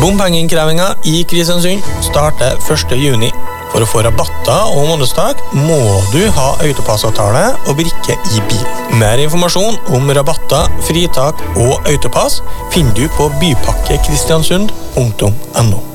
Bompengeinnkrevingen i Kristiansund starter 1. juni. For å få rabatter og månedstak må du ha autopassavtale og brikke i bil. Mer informasjon om rabatter, fritak og autopass finner du på bypakkekristiansund.no.